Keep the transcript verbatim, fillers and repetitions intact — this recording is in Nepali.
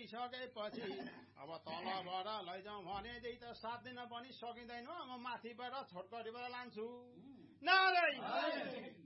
गरिसकेपछि अब तलबाट लैजाउँ भनेदेखि त सात दिन पनि सकिँदैन म माथिबाट छोटकरीबाट लान्छु नारायण